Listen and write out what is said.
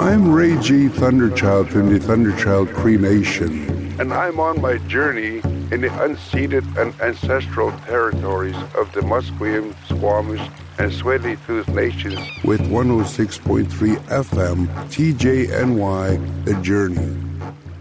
I'm Ray G. Thunderchild from the Thunderchild Cree Nation, and I'm on my journey in the unceded and ancestral territories of the Musqueam, Squamish, and Tsleil-Waututh Nations with 106.3 FM TJNY The Journey.